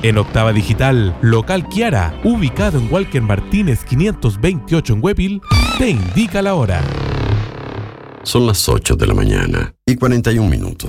En Octava Digital, Local Kiara, ubicado en Walker Martínez 528 en Huépil, te indica la hora. Son las 8 de la mañana y 41 minutos.